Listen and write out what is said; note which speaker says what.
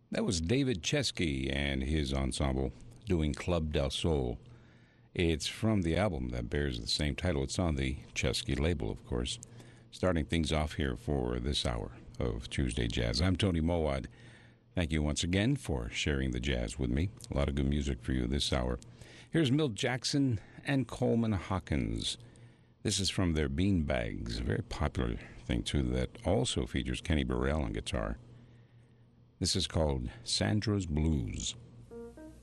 Speaker 1: That was David Chesky and his ensemble doing Club del Sol. It's from the album that bears the same title. It's on the Chesky label, of course. Starting things off here for this hour of Tuesday Jazz. I'm Tony Mowat. Thank you once again for sharing the jazz with me. A lot of good music for you this hour. Here's Milt Jackson and Coleman Hawkins. This is from their Beanbags, a very popular thing, too, that also features Kenny Burrell on guitar. This is called Sandra's Blues.